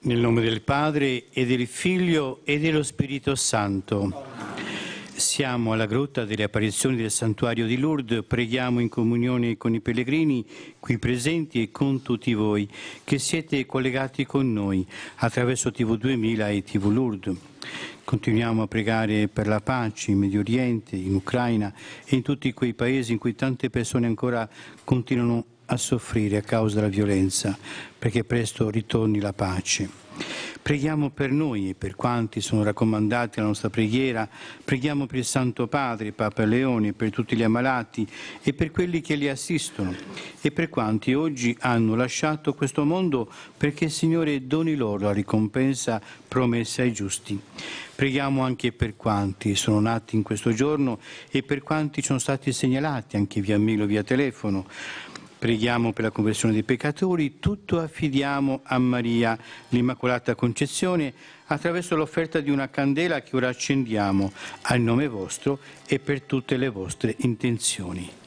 Nel nome del Padre e del Figlio e dello Spirito Santo. Siamo alla grotta delle apparizioni del santuario di Lourdes, preghiamo in comunione con i pellegrini qui presenti e con tutti voi che siete collegati con noi attraverso TV 2000 e TV Lourdes. Continuiamo a pregare per la pace in Medio Oriente, in Ucraina e in tutti quei paesi in cui tante persone ancora continuano a soffrire a causa della violenza, perché presto ritorni la pace. Preghiamo per noi e per quanti sono raccomandati alla nostra preghiera, preghiamo per il Santo Padre, Papa Leone, per tutti gli ammalati e per quelli che li assistono e per quanti oggi hanno lasciato questo mondo perché il Signore doni loro la ricompensa promessa ai giusti. Preghiamo anche per quanti sono nati in questo giorno e per quanti sono stati segnalati anche via mail o via telefono. Preghiamo per la conversione dei peccatori, tutto affidiamo a Maria, l'Immacolata Concezione, attraverso l'offerta di una candela che ora accendiamo al nome vostro e per tutte le vostre intenzioni.